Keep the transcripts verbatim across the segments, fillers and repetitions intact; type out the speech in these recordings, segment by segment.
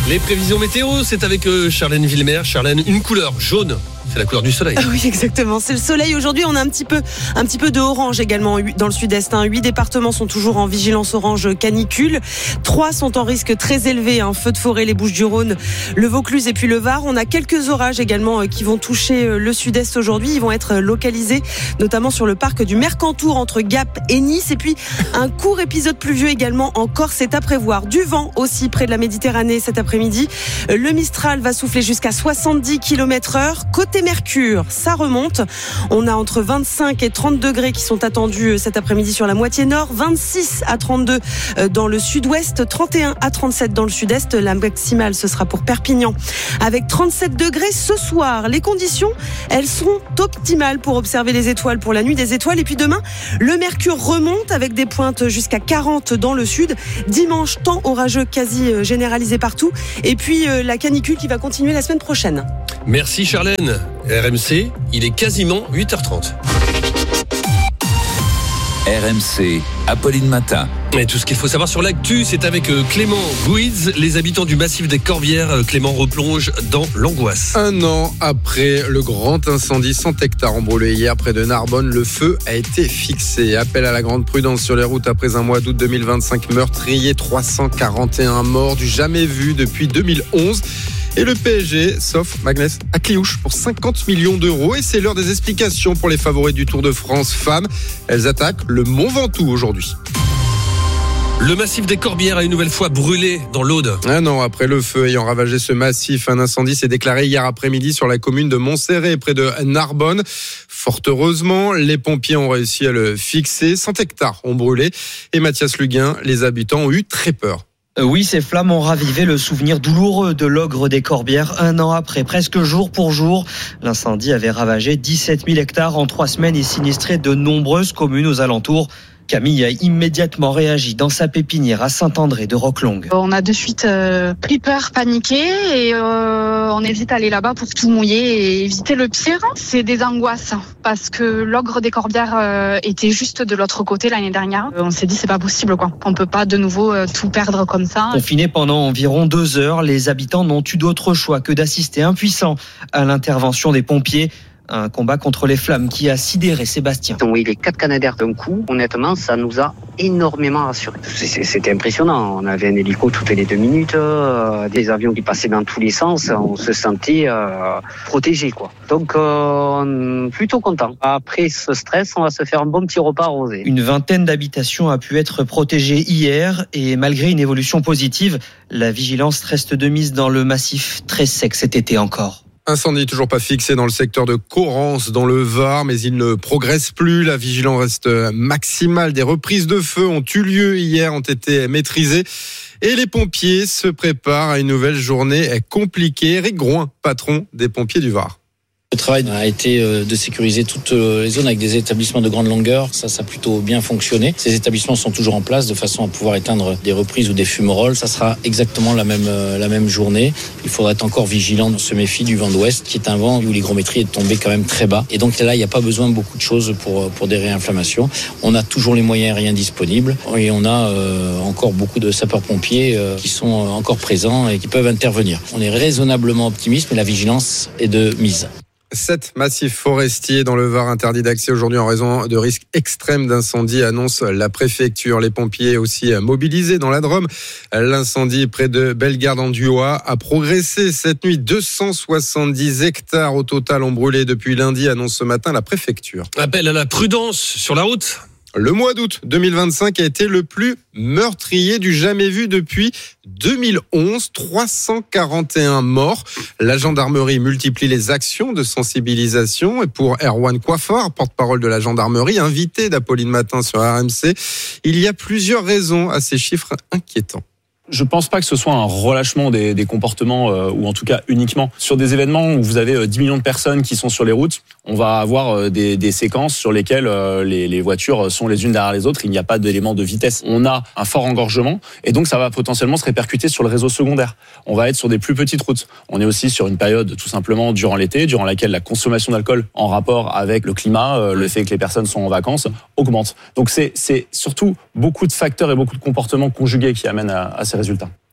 Les prévisions météo, c'est avec euh, Charlène Villemer. Charlène, une couleur jaune. C'est la couleur du soleil. Ah oui, exactement. C'est le soleil. Aujourd'hui, on a un petit peu, un petit peu de orange également dans le sud-est. Hein. Huit départements sont toujours en vigilance orange canicule. Trois sont en risque très élevé. Hein. Feux de forêt, les Bouches-du-Rhône, le Vaucluse et puis le Var. On a quelques orages également qui vont toucher le sud-est aujourd'hui. Ils vont être localisés, notamment sur le parc du Mercantour entre Gap et Nice. Et puis, un court épisode pluvieux également en Corse est à prévoir. Du vent aussi près de la Méditerranée cet après-midi. Le Mistral va souffler jusqu'à soixante-dix kilomètres heure. Côté Mercure, ça remonte. On a entre vingt-cinq et trente degrés qui sont attendus cet après-midi sur la moitié nord, vingt-six à trente-deux dans le sud-ouest, trente et un à trente-sept dans le sud-est. La maximale, ce sera pour Perpignan avec trente-sept degrés ce soir. Les conditions, elles seront optimales pour observer les étoiles pour la nuit des étoiles. Et puis demain, le mercure remonte avec des pointes jusqu'à quarante dans le sud. Dimanche, temps orageux quasi généralisé partout. Et puis la canicule qui va continuer la semaine prochaine. Merci Charlène. R M C, il est quasiment huit heures trente. R M C, Apolline Matin. Et tout ce qu'il faut savoir sur l'actu, c'est avec Clément Gouiz. Les habitants du massif des Corbières, Clément, replonge dans l'angoisse. Un an après le grand incendie, cent hectares ont brûlé hier près de Narbonne. Le feu a été fixé. Appel à la grande prudence sur les routes après un mois d'août deux mille vingt-cinq meurtrier. trois cent quarante et un morts, du jamais vu depuis deux mille onze. Et le P S G s'offre, Magnès, à Cliouche pour cinquante millions d'euros. Et c'est l'heure des explications pour les favoris du Tour de France femmes. Elles attaquent le Mont Ventoux aujourd'hui. Le massif des Corbières a une nouvelle fois brûlé dans l'Aude. Un an après le feu ayant ravagé ce massif, un incendie s'est déclaré hier après-midi sur la commune de Montserrat, près de Narbonne. Fort heureusement, les pompiers ont réussi à le fixer. cent hectares ont brûlé. Et Mathias Luguin, les habitants ont eu très peur. Oui, ces flammes ont ravivé le souvenir douloureux de l'ogre des Corbières. Un an après, presque jour pour jour, l'incendie avait ravagé dix-sept mille hectares en trois semaines et sinistré de nombreuses communes aux alentours. Camille a immédiatement réagi dans sa pépinière à Saint-André de Roquelongue. On a de suite euh, pris peur, paniqué et euh, on hésite à aller là-bas pour tout mouiller et éviter le pire. C'est des angoisses parce que l'ogre des Corbières euh, était juste de l'autre côté l'année dernière. On s'est dit c'est pas possible quoi. On peut pas de nouveau euh, tout perdre comme ça. Confinés pendant environ deux heures, les habitants n'ont eu d'autre choix que d'assister impuissants à l'intervention des pompiers. Un combat contre les flammes qui a sidéré Sébastien. Oui, les quatre Canadair d'un coup, honnêtement, ça nous a énormément rassurés. C'était impressionnant. On avait un hélico toutes les deux minutes, euh, des avions qui passaient dans tous les sens. On se sentait euh, protégé, quoi. Donc, euh, plutôt content. Après ce stress, on va se faire un bon petit repas arrosé. Une vingtaine d'habitations a pu être protégée hier et malgré une évolution positive, la vigilance reste de mise dans le massif très sec cet été encore. Incendie toujours pas fixé dans le secteur de Corrence, dans le Var, mais il ne progresse plus. La vigilance reste maximale. Des reprises de feu ont eu lieu hier, ont été maîtrisées. Et les pompiers se préparent à une nouvelle journée compliquée. Éric Groin, patron des pompiers du Var. Le travail a été de sécuriser toutes les zones avec des établissements de grande longueur. Ça, ça a plutôt bien fonctionné. Ces établissements sont toujours en place de façon à pouvoir éteindre des reprises ou des fumerolles. Ça sera exactement la même, la même journée. Il faudra être encore vigilant. On se méfie du vent d'ouest, qui est un vent où l'hygrométrie est tombée quand même très bas. Et donc là, il n'y a pas besoin de beaucoup de choses pour, pour des réinflammations. On a toujours les moyens aériens disponibles. Et on a euh, encore beaucoup de sapeurs-pompiers euh, qui sont encore présents et qui peuvent intervenir. On est raisonnablement optimiste, mais la vigilance est de mise. Sept massifs forestiers dans le Var interdits d'accès aujourd'hui en raison de risques extrêmes d'incendie, annonce la préfecture. Les pompiers aussi mobilisés dans la Drôme. L'incendie près de Bellegarde-en-Duois a progressé cette nuit. deux cent soixante-dix hectares au total ont brûlé depuis lundi, annonce ce matin la préfecture. Appel à la prudence sur la route. Le mois d'août deux mille vingt-cinq a été le plus meurtrier du jamais vu depuis deux mille onze. trois cent quarante et un morts. La gendarmerie multiplie les actions de sensibilisation. Et pour Erwan Coiffard, porte-parole de la gendarmerie, invité d'Apolline Matin sur R M C, il y a plusieurs raisons à ces chiffres inquiétants. Je pense pas que ce soit un relâchement des, des comportements, euh, ou en tout cas uniquement sur des événements où vous avez euh, dix millions de personnes qui sont sur les routes. On va avoir euh, des, des séquences sur lesquelles euh, les, les voitures sont les unes derrière les autres. Il n'y a pas d'élément de vitesse. On a un fort engorgement et donc ça va potentiellement se répercuter sur le réseau secondaire. On va être sur des plus petites routes. On est aussi sur une période tout simplement durant l'été, durant laquelle la consommation d'alcool en rapport avec le climat, euh, le fait que les personnes sont en vacances, augmente. Donc c'est, c'est surtout beaucoup de facteurs et beaucoup de comportements conjugués qui amènent à, à ces résultats.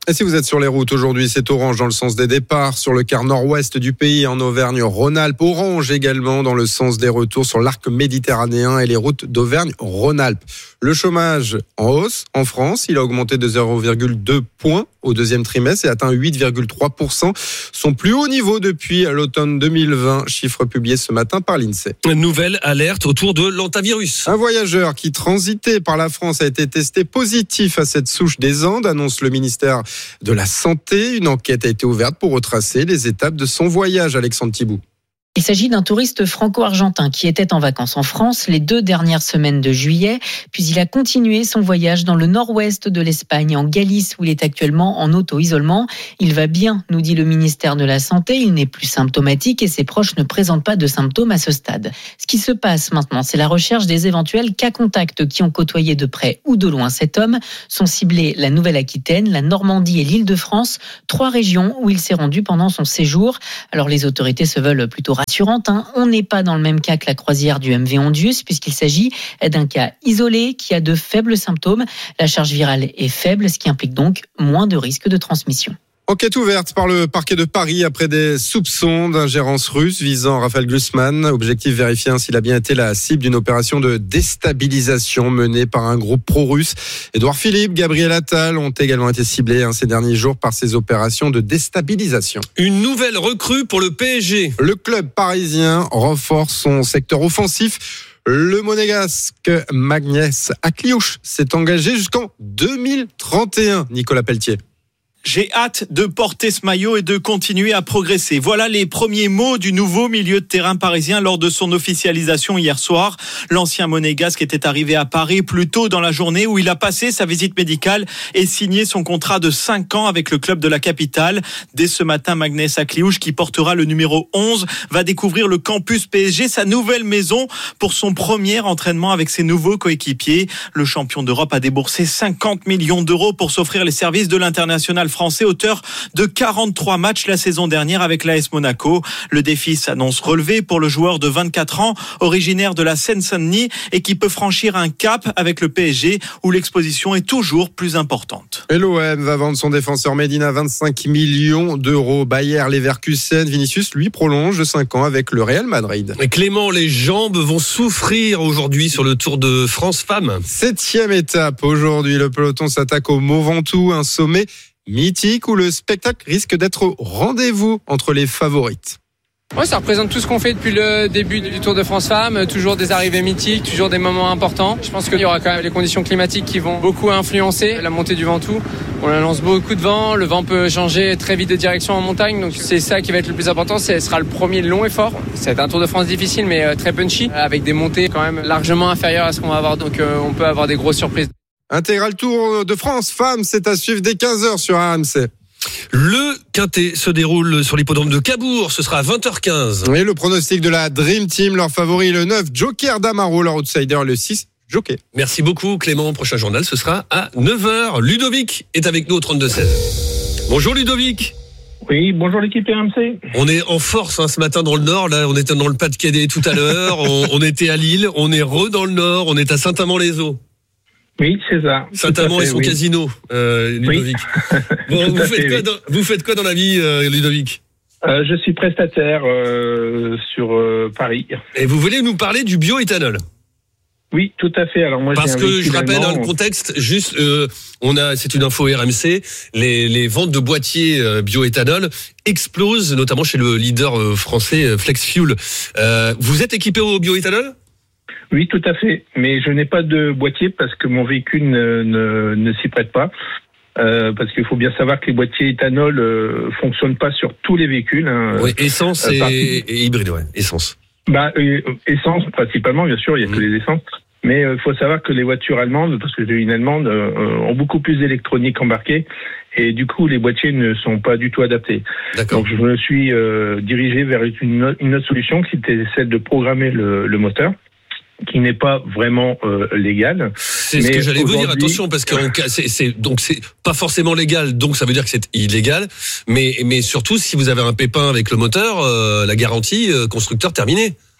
Et si vous êtes sur les routes aujourd'hui, c'est orange dans le sens des départs, sur le quart nord-ouest du pays, en Auvergne-Rhône-Alpes. Orange également dans le sens des retours sur l'arc méditerranéen et les routes d'Auvergne-Rhône-Alpes. Le chômage en hausse en France, il a augmenté de zéro virgule deux points au deuxième trimestre et atteint huit virgule trois pour cent, son plus haut niveau depuis l'automne deux mille vingt, chiffre publié ce matin par l'INSEE. Nouvelle alerte autour de l'hantavirus. Un voyageur qui transitait par la France a été testé positif à cette souche des Andes, annonce le ministère de la Santé. Une enquête a été ouverte pour retracer les étapes de son voyage, Alexandre Thibault. Il s'agit d'un touriste franco-argentin qui était en vacances en France les deux dernières semaines de juillet, puis il a continué son voyage dans le nord-ouest de l'Espagne, en Galice, où il est actuellement en auto-isolement. Il va bien, nous dit le ministère de la Santé, il n'est plus symptomatique et ses proches ne présentent pas de symptômes à ce stade. Ce qui se passe maintenant, c'est la recherche des éventuels cas contacts qui ont côtoyé de près ou de loin cet homme. Sont ciblés la Nouvelle-Aquitaine, la Normandie et l'Île-de-France, trois régions où il s'est rendu pendant son séjour. Alors les autorités se veulent plutôt rassurante. On n'est pas dans le même cas que la croisière du M V Ondius, puisqu'il s'agit d'un cas isolé qui a de faibles symptômes. La charge virale est faible, ce qui implique donc moins de risques de transmission. Enquête ouverte par le parquet de Paris après des soupçons d'ingérence russe visant Raphaël Glucksmann. Objectif vérifier s'il a bien été la cible d'une opération de déstabilisation menée par un groupe pro-russe. Édouard Philippe, Gabriel Attal ont également été ciblés hein, ces derniers jours par ces opérations de déstabilisation. Une nouvelle recrue pour le P S G. Le club parisien renforce son secteur offensif. Le monégasque Magnès Akliouche s'est engagé jusqu'en deux mille trente et un. Nicolas Pelletier. J'ai hâte de porter ce maillot et de continuer à progresser. Voilà les premiers mots du nouveau milieu de terrain parisien lors de son officialisation hier soir. L'ancien monégasque était arrivé à Paris plus tôt dans la journée où il a passé sa visite médicale et signé son contrat de cinq ans avec le club de la capitale. Dès ce matin, Magnès Akliouche, qui portera le numéro onze, va découvrir le campus P S G, sa nouvelle maison, pour son premier entraînement avec ses nouveaux coéquipiers. Le champion d'Europe a déboursé cinquante millions d'euros pour s'offrir les services de l'international français, auteur de quarante-trois matchs la saison dernière avec l'A S Monaco. Le défi s'annonce relevé pour le joueur de vingt-quatre ans, originaire de la Seine-Saint-Denis et qui peut franchir un cap avec le P S G où l'exposition est toujours plus importante. Et l'O M va vendre son défenseur Medina vingt-cinq millions d'euros. Bayer Leverkusen, Vinicius lui prolonge de cinq ans avec le Real Madrid. Et Clément, les jambes vont souffrir aujourd'hui sur le Tour de France Femmes. Septième étape aujourd'hui, le peloton s'attaque au Mont Ventoux, un sommet mythique où le spectacle risque d'être au rendez-vous entre les favorites. Ouais, ça représente tout ce qu'on fait depuis le début du Tour de France Femmes, toujours des arrivées mythiques, toujours des moments importants. Je pense qu'il y aura quand même les conditions climatiques qui vont beaucoup influencer la montée du Ventoux. On lance beaucoup de vent, le vent peut changer très vite de direction en montagne, donc c'est ça qui va être le plus important, ce sera le premier long et fort. C'est un Tour de France difficile mais très punchy, avec des montées quand même largement inférieures à ce qu'on va avoir, donc on peut avoir des grosses surprises. Intégral Tour de France Femmes, c'est à suivre dès quinze heures sur R M C. Le Quintet se déroule sur l'hippodrome de Cabourg, ce sera à vingt heures quinze. Et le pronostic de la Dream Team, leur favori le neuf, Joker d'Amaro, leur outsider le six, Joker. Merci beaucoup Clément, prochain journal ce sera à neuf heures. Ludovic est avec nous au trente-deux seize. Bonjour Ludovic. Oui, bonjour l'équipe R M C. On est en force hein, ce matin dans le Nord, là on était dans le Pas-de-Calais tout à l'heure, on, on était à Lille, on est re dans le Nord, on est à Saint-Amand-les-Eaux. Oui, c'est ça. Saint-Amand et son oui. casino, euh, Ludovic. Oui. Bon, vous, faites fait, quoi oui. dans, vous faites quoi dans la vie, euh, Ludovic ? euh, Je suis prestataire euh, sur euh, Paris. Et vous voulez nous parler du bioéthanol ? Oui, tout à fait. Alors moi, parce j'ai un que je rappelle dans allemand, le contexte, juste, euh, on a, c'est une info R M C, les, les ventes de boîtiers euh, bioéthanol explosent, notamment chez le leader euh, français FlexFuel. Euh, vous êtes équipé au bioéthanol ? Oui, tout à fait. Mais je n'ai pas de boîtier parce que mon véhicule ne, ne, ne s'y prête pas. Euh, parce qu'il faut bien savoir que les boîtiers éthanol euh, fonctionnent pas sur tous les véhicules. Hein. Oui, essence euh, et, par... et hybride, ouais, essence. Bah, euh, essence principalement, bien sûr, il y a mmh. que les essences. Mais il euh, faut savoir que les voitures allemandes, parce que j'ai une allemande, euh, ont beaucoup plus d'électronique embarquée. Et du coup, les boîtiers ne sont pas du tout adaptés. D'accord. Donc, je me suis euh, dirigé vers une, une autre solution qui était celle de programmer le, le moteur, qui n'est pas vraiment euh, légal. C'est ce que j'allais vous dire, attention, parce que c'est, c'est, donc c'est pas forcément légal, donc ça veut dire que c'est illégal, mais, mais surtout, si vous avez un pépin avec le moteur, euh, la garantie euh, constructeur terminée.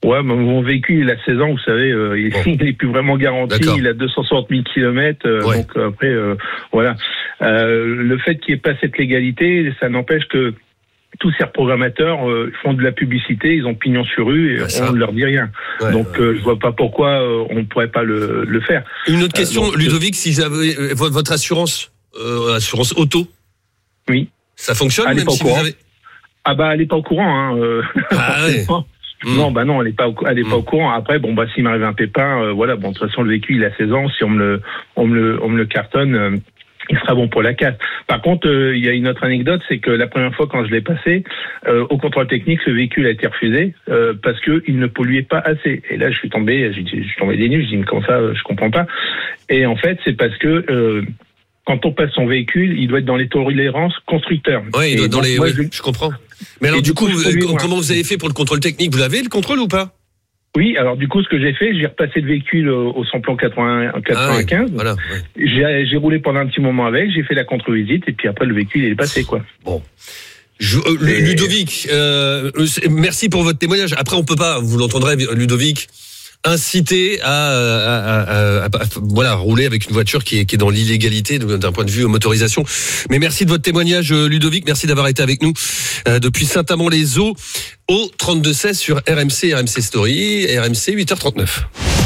Ouais, mais mon véhicule, il a seize ans, vous savez, euh, il, bon. il est plus vraiment garanti. D'accord. Il a deux cent soixante mille kilomètres. Euh, ouais. Donc après, euh, voilà. Euh, le fait qu'il n'y ait pas cette légalité, ça n'empêche que tous ces reprogrammateurs euh, font de la publicité, ils ont pignon sur rue et ouais, on ne leur dit rien. Ouais, donc euh, je vois pas pourquoi euh, on ne pourrait pas le, le faire. Une autre question, euh, donc, Ludovic, si vous avez euh, votre assurance, euh, assurance auto, oui, ça fonctionne elle même si vous avez. Ah bah elle est pas au courant. Hein, euh... Ah ouais. Non, bah non, elle est pas, au, elle est mmh. pas au courant. Après, bon, bah s'il m'arrive un pépin, euh, voilà, bon, de toute façon le véhicule il a seize ans, si on me le, on me le, on me le cartonne. Euh, il sera bon pour la casse. Par contre, euh, il y a une autre anecdote, c'est que la première fois quand je l'ai passé, euh, au contrôle technique, le véhicule a été refusé euh, parce que il ne polluait pas assez. Et là, je suis tombé, je suis tombé des nues, je dis mais comment ça, je comprends pas. Et en fait, c'est parce que euh, quand on passe son véhicule, il doit être dans les tolérances constructeurs. Oui, il doit être dans les. Moi, oui, je... je comprends. Mais alors, du, du coup, coup vous, comment vous avez fait pour le contrôle technique? Vous l'avez le contrôle ou pas? Oui, alors du coup, ce que j'ai fait, j'ai repassé le véhicule au samplon quatre-vingts, quatre-vingt-quinze. Ah oui, voilà, oui. j'ai, j'ai roulé pendant un petit moment avec, j'ai fait la contre-visite et puis après le véhicule il est passé quoi. Bon. Je, euh, et... Ludovic, euh, merci pour votre témoignage. Après, on peut pas, vous l'entendrez, Ludovic, inciter à, à, à, à, à, à voilà rouler avec une voiture qui est, qui est dans l'illégalité d'un point de vue motorisation. Mais merci de votre témoignage, Ludovic. Merci d'avoir été avec nous euh, depuis Saint-Amand-les-Eaux au trente-deux seize sur R M C, R M C Story, R M C huit heures trente-neuf.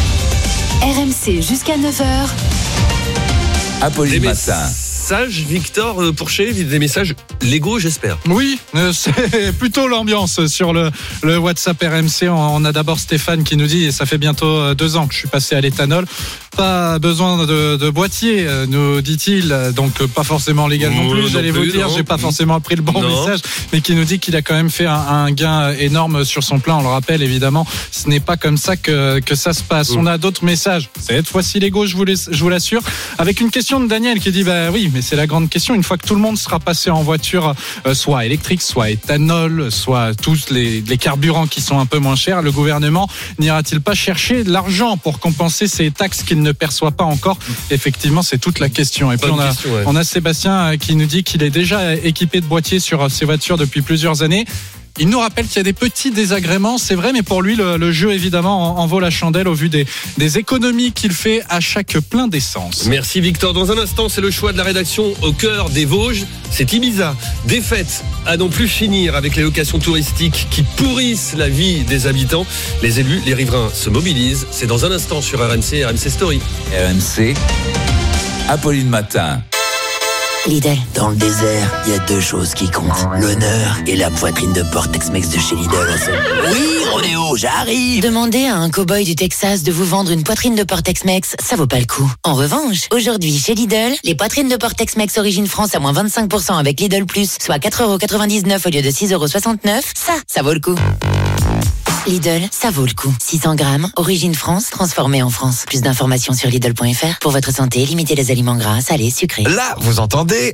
R M C jusqu'à neuf heures. Apolline Matin. Messages, Victor euh, Pourchet, des messages légaux, j'espère. Oui, euh, c'est plutôt l'ambiance sur le, le WhatsApp R M C. On, on a d'abord Stéphane qui nous dit, et ça fait bientôt deux ans que je suis passé à l'éthanol, pas besoin de, de boîtier, nous dit-il, donc pas forcément légal non plus, j'allais vous dire, non. J'ai pas forcément appris le bon non. message, mais qui nous dit qu'il a quand même fait un, un gain énorme sur son plein. On le rappelle évidemment, ce n'est pas comme ça que, que ça se passe. Mmh. On a d'autres messages, cette fois-ci légaux, je vous, laisse, je vous l'assure, avec une question de Daniel qui dit, bah oui, mais c'est la grande question, une fois que tout le monde sera passé en voiture, euh, soit électrique, soit éthanol, soit tous les, les carburants qui sont un peu moins chers, le gouvernement n'ira-t-il pas chercher de l'argent pour compenser ces taxes qu'il ne perçoit pas encore? Effectivement, c'est toute la question. Et puis on a, question, ouais. on a Sébastien qui nous dit qu'il est déjà équipé de boîtiers sur ses voitures depuis plusieurs années. Il nous rappelle qu'il y a des petits désagréments, c'est vrai, mais pour lui, le, le jeu, évidemment, en, en vaut la chandelle au vu des, des économies qu'il fait à chaque plein d'essence. Merci Victor. Dans un instant, c'est le choix de la rédaction au cœur des Vosges. C'est Ibiza. Des fêtes à non plus finir avec les locations touristiques qui pourrissent la vie des habitants. Les élus, les riverains se mobilisent. C'est dans un instant sur R M C, R M C Story. R M C, Apolline Matin. Lidl. Dans le désert, il y a deux choses qui comptent. L'honneur et la poitrine de porc Tex-Mex de chez Lidl. Oui, Rodéo, j'arrive. Demandez à un cow-boy du Texas de vous vendre une poitrine de porc Tex-Mex, ça vaut pas le coup. En revanche, aujourd'hui chez Lidl, les poitrines de porc Tex-Mex origine France à moins vingt-cinq pour cent avec Lidl Plus, soit quatre euros quatre-vingt-dix-neuf au lieu de six euros soixante-neuf, ça, ça vaut le coup. Lidl, ça vaut le coup. six cents grammes, origine France, transformée en France. Plus d'informations sur Lidl point F R. Pour votre santé, limitez les aliments gras, salés, sucrés. Là, vous entendez?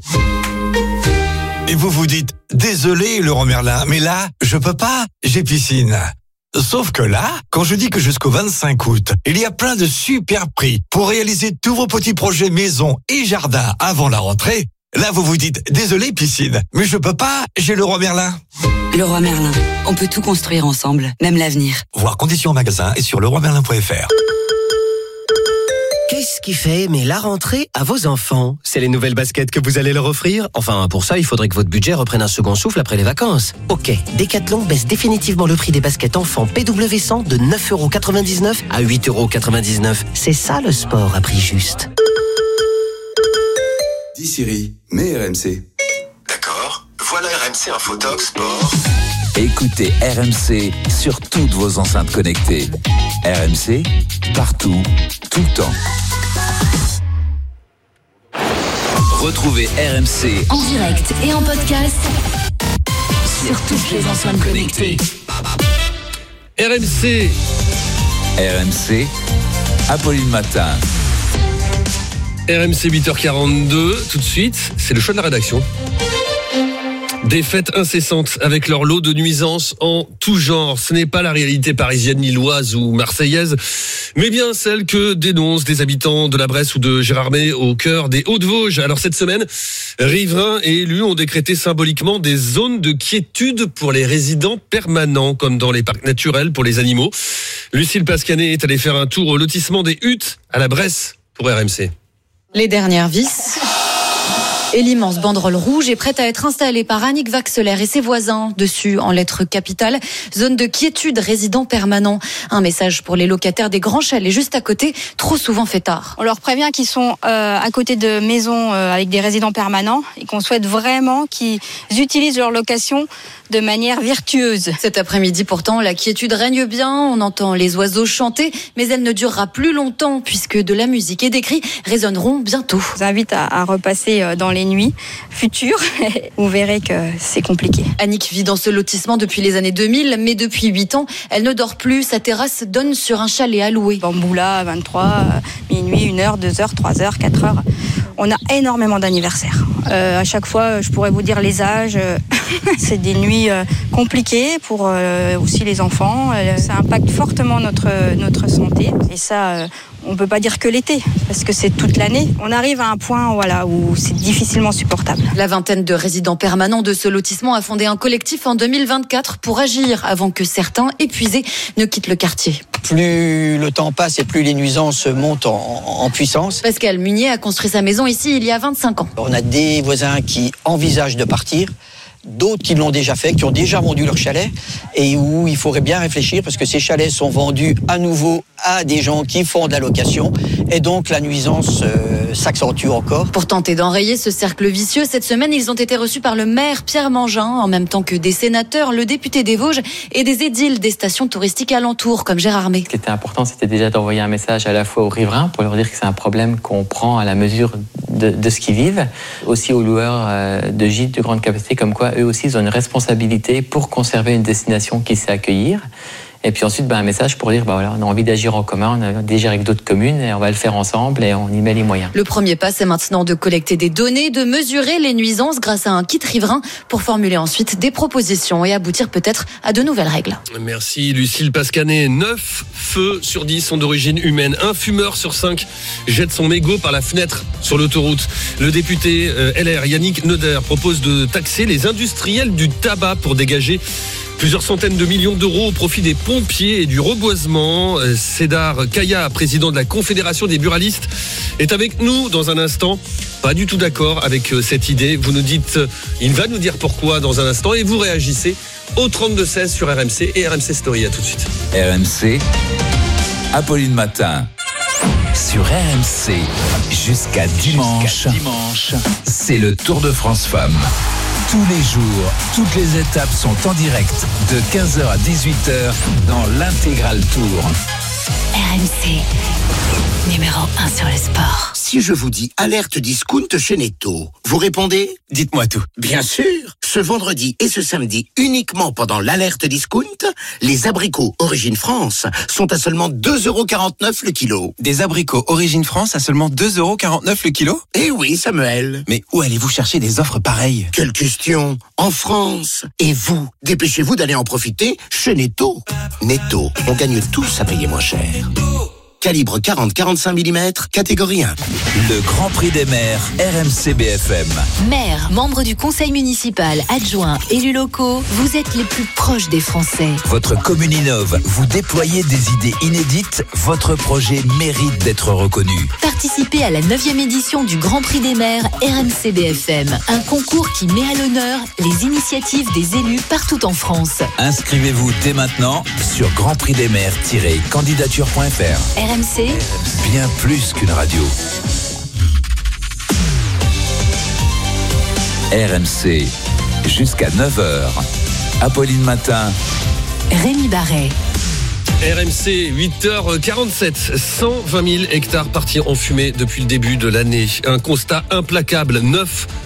Et vous vous dites, désolé Laurent Merlin, mais là, je peux pas, j'ai piscine. Sauf que là, quand je dis que jusqu'au vingt-cinq août, il y a plein de super prix pour réaliser tous vos petits projets maison et jardin avant la rentrée, là vous vous dites, désolé piscine, mais je peux pas, j'ai Leroy Merlin. Leroy Merlin, on peut tout construire ensemble, même l'avenir. Voir conditions en magasin et sur leroy merlin point F R. Qu'est-ce qui fait aimer la rentrée à vos enfants? C'est les nouvelles baskets que vous allez leur offrir? Enfin, pour ça, il faudrait que votre budget reprenne un second souffle après les vacances. Ok, Decathlon baisse définitivement le prix des baskets enfants P W cent de neuf euros quatre-vingt-dix-neuf à huit euros quatre-vingt-dix-neuf. C'est ça le sport à prix juste. Dis Siri, mets R M C. D'accord, voilà R M C Info Doc Sport. Écoutez R M C sur toutes vos enceintes connectées. R M C, partout, tout le temps. Retrouvez R M C en direct et en podcast sur toutes les enceintes connectées. R M C. R M C, Apolline Matin. R M C huit heures quarante-deux, tout de suite, c'est le choix de la rédaction. Des fêtes incessantes avec leur lot de nuisances en tout genre. Ce n'est pas la réalité parisienne, lilloise ou marseillaise, mais bien celle que dénoncent des habitants de la Bresse ou de Gérardmer au cœur des Hauts-de-Vosges. Alors cette semaine, riverains et élus ont décrété symboliquement des zones de quiétude pour les résidents permanents, comme dans les parcs naturels pour les animaux. Lucille Pascanet est allée faire un tour au lotissement des Huttes à la Bresse pour R M C. Les dernières vis et l'immense banderole rouge est prête à être installée par Annick Vaxelaire et ses voisins. Dessus, en lettres capitales, zone de quiétude, résidents permanents. Un message pour les locataires des grands chalets juste à côté, trop souvent fait tard. On leur prévient qu'ils sont euh, à côté de maisons euh, avec des résidents permanents et qu'on souhaite vraiment qu'ils utilisent leur location de manière vertueuse. Cet après-midi, pourtant, la quiétude règne bien. On entend les oiseaux chanter, mais elle ne durera plus longtemps puisque de la musique et des cris résonneront bientôt. Je vous invite à, à repasser dans les nuits futures. Vous verrez que c'est compliqué. Annick vit dans ce lotissement depuis les années deux mille, mais depuis huit ans, elle ne dort plus. Sa terrasse donne sur un chalet à louer. Bamboula, vingt-trois, minuit, une heure, deux heures, trois heures, quatre heures. On a énormément d'anniversaires. Euh, à chaque fois, je pourrais vous dire les âges. C'est des nuits euh, compliquées pour euh, aussi les enfants. Euh, ça impacte fortement notre, notre santé. Et ça, euh, on ne peut pas dire que l'été, parce que c'est toute l'année. On arrive à un point voilà, où c'est difficilement supportable. La vingtaine de résidents permanents de ce lotissement a fondé un collectif en deux mille vingt-quatre pour agir avant que certains, épuisés, ne quittent le quartier. Plus le temps passe et plus les nuisances montent en, en puissance. Pascal Munier a construit sa maison ici il y a vingt-cinq ans. On a des voisins qui envisagent de partir, d'autres qui l'ont déjà fait, qui ont déjà vendu leur chalet et où il faudrait bien réfléchir parce que ces chalets sont vendus à nouveau à des gens qui font de la location et donc la nuisance euh, s'accentue encore. Pour tenter d'enrayer ce cercle vicieux, cette semaine, ils ont été reçus par le maire Pierre Mangin, en même temps que des sénateurs, le député des Vosges et des édiles des stations touristiques alentours comme Gérardmer. Ce qui était important, c'était déjà d'envoyer un message à la fois aux riverains pour leur dire que c'est un problème qu'on prend à la mesure de, de ce qu'ils vivent, aussi aux loueurs euh, de gîtes de grande capacité, comme quoi eux aussi ils ont une responsabilité pour conserver une destination qui sait accueillir. Et puis ensuite, ben, un message pour dire, ben voilà, on a envie d'agir en commun, on a envie d'agir avec d'autres communes, et on va le faire ensemble et on y met les moyens. Le premier pas, c'est maintenant de collecter des données, de mesurer les nuisances grâce à un kit riverain pour formuler ensuite des propositions et aboutir peut-être à de nouvelles règles. Merci Lucille Pascanet. neuf feux sur dix sont d'origine humaine. Un fumeur sur cinq jette son mégot par la fenêtre sur l'autoroute. Le député L R Yannick Neuder propose de taxer les industriels du tabac pour dégager plusieurs centaines de millions d'euros au profit des pompiers et du reboisement. Cédar Kaya, président de la Confédération des buralistes, est avec nous dans un instant. Pas du tout d'accord avec cette idée. Vous nous dites, il va nous dire pourquoi dans un instant et vous réagissez au trente-deux seize sur R M C et R M C Story. À tout de suite. R M C, Apolline Matin. Sur R M C, jusqu'à dimanche, jusqu'à dimanche, c'est le Tour de France Femmes. Tous les jours, toutes les étapes sont en direct de quinze heures à dix-huit heures dans l'Intégral Tour. R M C, numéro un sur le sport. Si je vous dis alerte discount chez Netto, vous répondez ? Dites-moi tout. Bien sûr, ce vendredi et ce samedi, uniquement pendant l'alerte discount, les abricots Origine France sont à seulement deux euros quarante-neuf le kilo. Des abricots Origine France à seulement deux euros quarante-neuf le kilo ? Eh oui, Samuel. Mais où allez-vous chercher des offres pareilles ? Quelle question ? En France. Et vous, dépêchez-vous d'aller en profiter chez Netto. Netto, on gagne tous à payer moins cher. Calibre quarante à quarante-cinq millimètres, catégorie un. Le Grand Prix des maires, R M C B F M. Maires, membres du conseil municipal, adjoints, élus locaux, vous êtes les plus proches des Français. Votre commune innove, vous déployez des idées inédites, votre projet mérite d'être reconnu. Participez à la neuvième édition du Grand Prix des maires R M C B F M, un concours qui met à l'honneur les initiatives des élus partout en France. Inscrivez-vous dès maintenant sur grand prix des maires tiret candidature point f r. R M C, bien plus qu'une radio. R M C, jusqu'à neuf heures. Apolline Matin. Rémi Barret. R M C, huit heures quarante-sept, cent vingt mille hectares partis en fumée depuis le début de l'année. Un constat implacable, neuf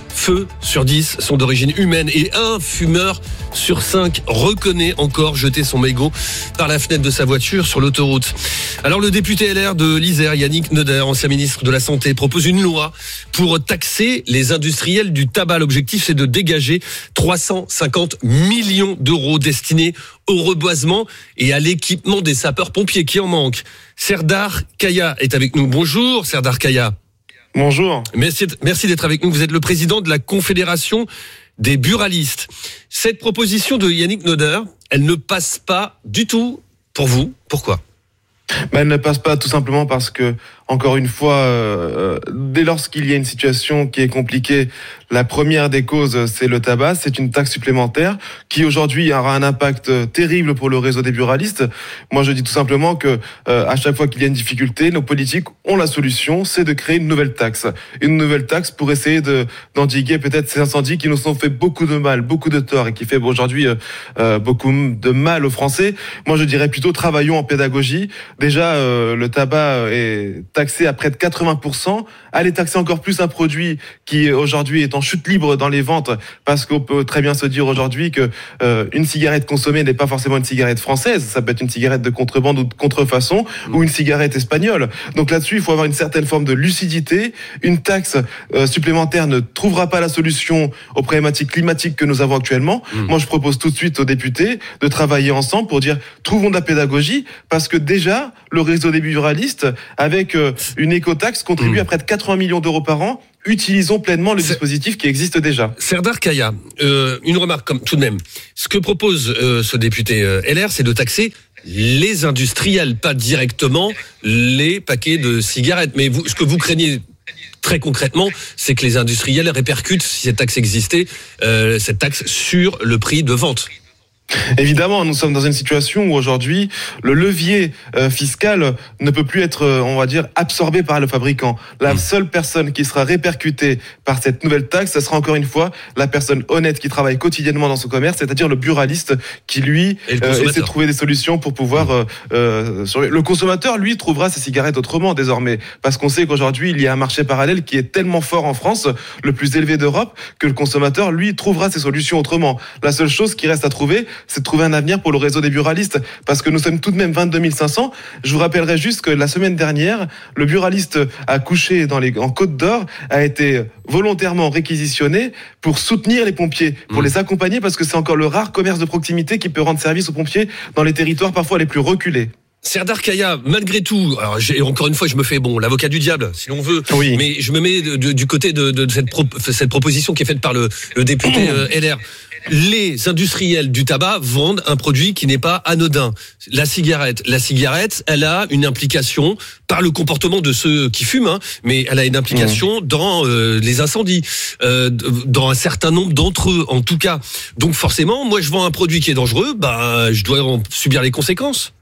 feux sur dix sont d'origine humaine et un fumeur sur cinq reconnaît encore jeter son mégot par la fenêtre de sa voiture sur l'autoroute. Alors le député L R de l'Isère, Yannick Neuder, ancien ministre de la Santé, propose une loi pour taxer les industriels du tabac. L'objectif, c'est de dégager trois cent cinquante millions d'euros destinés au reboisement et à l'équipement des sapeurs-pompiers qui en manquent. Serdar Kaya est avec nous. Bonjour Serdar Kaya. Bonjour. Merci, merci d'être avec nous. Vous êtes le président de la Confédération des buralistes. Cette proposition de Yannick Neuder, elle ne passe pas du tout pour vous. Pourquoi ? Ben, elle ne passe pas tout simplement parce que, encore une fois, euh, dès lors qu'il y a une situation qui est compliquée, la première des causes, c'est le tabac. C'est une taxe supplémentaire qui, aujourd'hui, aura un impact terrible pour le réseau des buralistes. Moi, je dis tout simplement que, euh, à chaque fois qu'il y a une difficulté, nos politiques ont la solution, c'est de créer une nouvelle taxe. Une nouvelle taxe pour essayer de, d'endiguer peut-être ces incendies qui nous ont fait beaucoup de mal, beaucoup de tort et qui fait aujourd'hui euh, beaucoup de mal aux Français. Moi, je dirais plutôt travaillons en pédagogie. Déjà, euh, le tabac est taxé à près de quatre-vingts pour cent. Allez taxer encore plus un produit qui aujourd'hui est en chute libre dans les ventes, parce qu'on peut très bien se dire aujourd'hui que euh, une cigarette consommée n'est pas forcément une cigarette française. Ça peut être une cigarette de contrebande ou de contrefaçon, mmh. ou une cigarette espagnole. Donc là-dessus, il faut avoir une certaine forme de lucidité. Une taxe euh, supplémentaire ne trouvera pas la solution aux problématiques climatiques que nous avons actuellement. Mmh. Moi, je propose tout de suite aux députés de travailler ensemble pour dire trouvons de la pédagogie, parce que déjà, le réseau des buralistes, avec euh, une écotaxe, contribue mmh. à près de quatre-vingts millions d'euros par an. Utilisons pleinement le dispositif qui existe déjà. Serdar Kaya, euh, une remarque comme tout de même. Ce que propose euh, ce député euh, L R, c'est de taxer les industriels, pas directement les paquets de cigarettes. Mais vous, ce que vous craignez très concrètement, c'est que les industriels répercutent, si cette taxe existait, euh, cette taxe sur le prix de vente. Évidemment, nous sommes dans une situation où aujourd'hui, le levier euh, fiscal ne peut plus être, euh, on va dire, absorbé par le fabricant. La mmh. seule personne qui sera répercutée par cette nouvelle taxe, ce sera encore une fois la personne honnête qui travaille quotidiennement dans son commerce, c'est-à-dire le buraliste qui, lui, euh, essaie de trouver des solutions pour pouvoir... Mmh. Euh, sur... Le consommateur, lui, trouvera ses cigarettes autrement désormais, parce qu'on sait qu'aujourd'hui, il y a un marché parallèle qui est tellement fort en France, le plus élevé d'Europe, que le consommateur, lui, trouvera ses solutions autrement. La seule chose qui reste à trouver, c'est de trouver un avenir pour le réseau des buralistes, parce que nous sommes tout de même vingt-deux mille cinq cents. Je vous rappellerai juste que la semaine dernière, le buraliste accouché dans les, en Côte d'Or a été volontairement réquisitionné pour soutenir les pompiers, pour mmh. les accompagner, parce que c'est encore le rare commerce de proximité qui peut rendre service aux pompiers dans les territoires parfois les plus reculés. Serdar Kaya, malgré tout, alors j'ai, encore une fois, je me fais bon l'avocat du diable, si l'on veut, oui. mais je me mets de, de, du côté de, de cette, pro, cette proposition qui est faite par le, le député euh, L R. Les industriels du tabac vendent un produit qui n'est pas anodin. La cigarette, la cigarette, elle a une implication par le comportement de ceux qui fument, hein, mais elle a une implication mmh. dans euh, les incendies, euh, dans un certain nombre d'entre eux, en tout cas. Donc forcément, moi, je vends un produit qui est dangereux, bah, je dois en subir les conséquences.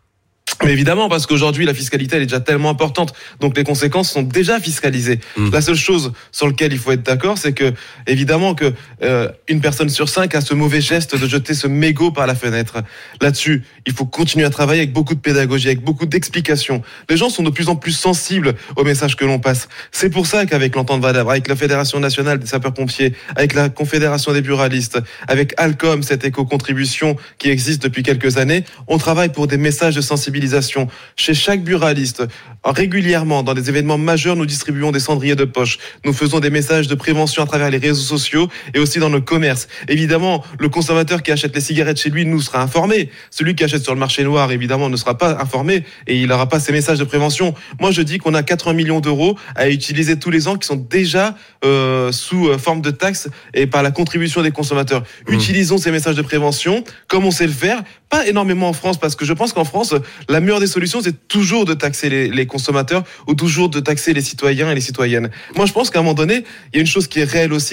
Mais évidemment, parce qu'aujourd'hui, la fiscalité, elle est déjà tellement importante. Donc, les conséquences sont déjà fiscalisées. Mmh. La seule chose sur laquelle il faut être d'accord, c'est que, évidemment, que euh, une personne sur cinq a ce mauvais geste de jeter ce mégot par la fenêtre. Là-dessus, il faut continuer à travailler avec beaucoup de pédagogie, avec beaucoup d'explications. Les gens sont de plus en plus sensibles aux messages que l'on passe. C'est pour ça qu'avec l'Entente Vadabre, avec la Fédération nationale des sapeurs-pompiers, avec la Confédération des buralistes, avec Alcom, cette éco-contribution qui existe depuis quelques années, on travaille pour des messages de sensibilisation chez chaque buraliste. Régulièrement, dans des événements majeurs, nous distribuons des cendriers de poche. Nous faisons des messages de prévention à travers les réseaux sociaux et aussi dans nos commerces. Évidemment, le consommateur qui achète les cigarettes chez lui nous sera informé. Celui qui achète sur le marché noir, évidemment, ne sera pas informé et il n'aura pas ces messages de prévention. Moi, je dis qu'on a quatre-vingts millions d'euros à utiliser tous les ans qui sont déjà euh, sous forme de taxes et par la contribution des consommateurs. Mmh. Utilisons ces messages de prévention comme on sait le faire. Pas énormément en France, parce que je pense qu'en France, la meilleure des solutions, c'est toujours de taxer les, les consommateurs ou toujours de taxer les citoyens et les citoyennes. Moi, je pense qu'à un moment donné, il y a une chose qui est réelle aussi.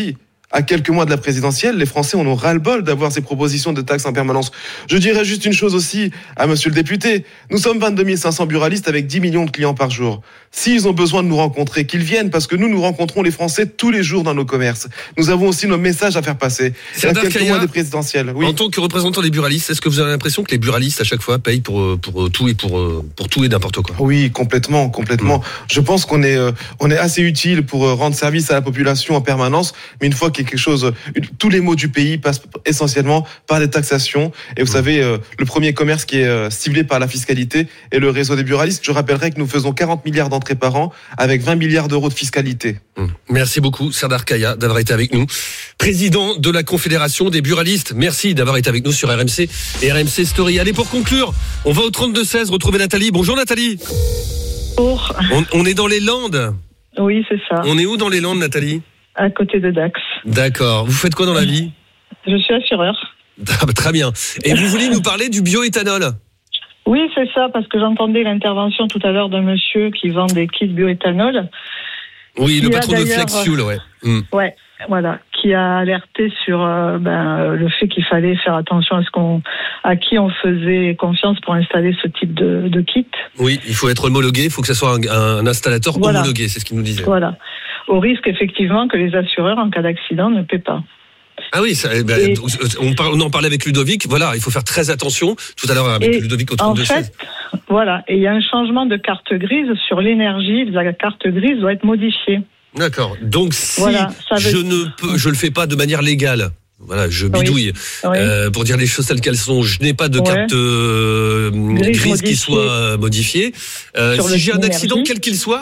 à quelques mois de la présidentielle, les Français en ont ras-le-bol d'avoir ces propositions de taxes en permanence. Je dirais juste une chose aussi à monsieur le député. Nous sommes vingt-deux mille cinq cents buralistes avec dix millions de clients par jour. S'ils ont besoin de nous rencontrer, qu'ils viennent, parce que nous, nous rencontrons les Français tous les jours dans nos commerces. Nous avons aussi nos messages à faire passer. À quelques Kaya, mois des présidentielles. Oui. En tant que représentant des buralistes, est-ce que vous avez l'impression que les buralistes, à chaque fois, payent pour, pour tout et pour, pour tout et n'importe quoi? Oui, complètement, complètement. Mmh. Je pense qu'on est, euh, on est assez utile pour euh, rendre service à la population en permanence, mais une fois qu'il y a quelque chose, une, tous les maux du pays passent essentiellement par les taxations. Et vous mmh. savez, euh, le premier commerce qui est euh, ciblé par la fiscalité est le réseau des buralistes. Je rappellerai que nous faisons quarante milliards d'entrées par an avec vingt milliards d'euros de fiscalité. Mmh. Merci beaucoup, Serdar Kaya, d'avoir été avec nous. Président de la Confédération des buralistes. Merci d'avoir été avec nous sur R M C et R M C Story. Allez, pour conclure, on va au trente-deux seize retrouver Nathalie. Bonjour Nathalie. Bonjour. On, on est dans les Landes. Oui, c'est ça. On est où dans les Landes, Nathalie? À côté de Dax. D'accord. Vous faites quoi dans la vie? Je suis assureur. Ah bah, très bien. Et vous voulez nous parler du bioéthanol? Oui, c'est ça, parce que j'entendais l'intervention tout à l'heure d'un monsieur qui vend des kits bioéthanol. Oui, le patron de Flex Fuel, ouais. Mm. Ouais, voilà, qui a alerté sur euh, ben, le fait qu'il fallait faire attention à ce qu'on, à qui on faisait confiance pour installer ce type de, de kit. Oui, il faut être homologué, il faut que ce soit un, un installateur voilà. homologué, c'est ce qu'il nous disait. Voilà, au risque effectivement que les assureurs, en cas d'accident, ne paient pas. Ah oui, ça, ben, et, on, parle, on en parlait avec Ludovic, voilà, il faut faire très attention, tout à l'heure avec Ludovic au trente-deux seize. En fait, voilà, et il y a un changement de carte grise sur l'énergie, la carte grise doit être modifiée. D'accord, donc si voilà, je ne peux, je le fais pas de manière légale, voilà, je bidouille, oui. Euh, pour dire les choses telles qu'elles sont, je n'ai pas de ouais. carte euh, grise, grise qui soit modifiée, euh, si j'ai un accident, quel qu'il soit,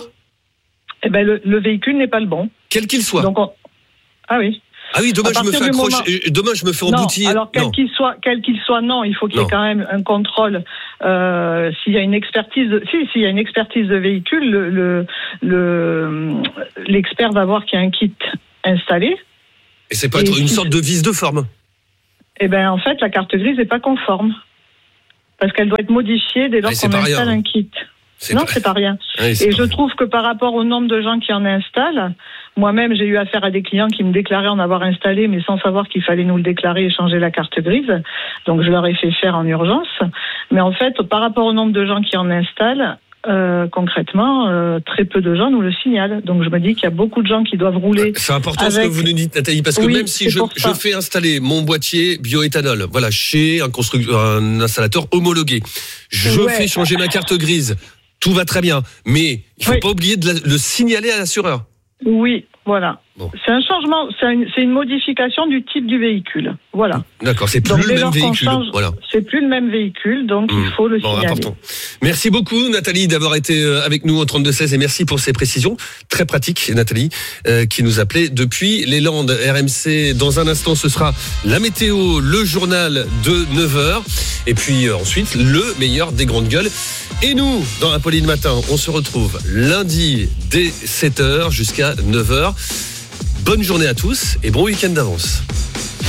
eh ben, le, le véhicule n'est pas le bon. Quel qu'il soit. Donc on... Ah oui. Ah oui, demain je me fais accrocher, moment... demain je me fais emboutir. Non, alors quel non. qu'il soit, quel qu'il soit, non, il faut qu'il y ait quand même un contrôle. Euh, s'il y a une expertise, de... si s'il y a une expertise de véhicule, le, le, le l'expert va voir qu'il y a un kit installé. Et c'est pas et une si... sorte de vis de forme. Eh ben en fait, la carte grise n'est pas conforme parce qu'elle doit être modifiée dès lors qu'on installe rien. un kit. C'est non, pas... c'est pas rien. Ouais, et je rien. trouve que par rapport au nombre de gens qui en installent, moi-même, j'ai eu affaire à des clients qui me déclaraient en avoir installé, mais sans savoir qu'il fallait nous le déclarer et changer la carte grise. Donc, je leur ai fait faire en urgence. Mais en fait, par rapport au nombre de gens qui en installent, euh, concrètement, euh, très peu de gens nous le signalent. Donc, je me dis qu'il y a beaucoup de gens qui doivent rouler. C'est important avec... ce que vous nous dites, Nathalie, parce que oui, même si je, je fais installer mon boîtier bioéthanol, voilà, chez un constructeur, un installateur homologué, je ouais. fais changer ma carte grise. Tout va très bien, mais il ne faut oui. pas oublier de la, le signaler à l'assureur. Oui, voilà. Bon. C'est un changement, c'est une, c'est une modification du type du véhicule. Voilà. D'accord, c'est plus donc, le même véhicule. Change, voilà. C'est plus le même véhicule, donc mmh. il faut le bon, signaler. Important. Merci beaucoup, Nathalie, d'avoir été avec nous au trente-deux seize et merci pour ces précisions. Très pratiques, Nathalie, euh, qui nous appelait depuis les Landes. R M C, dans un instant, ce sera la météo, le journal de neuf heures et puis euh, ensuite, le meilleur des grandes gueules. Et nous, dans Apolline Matin, on se retrouve lundi dès sept heures jusqu'à neuf heures. Bonne journée à tous et bon week-end d'avance.